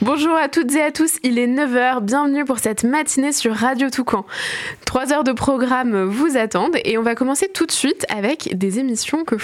Bonjour à toutes et à tous, il est 9h, bienvenue pour cette matinée sur Radio Toucan. 3 heures de programme vous attendent et on va commencer tout de suite avec des émissions que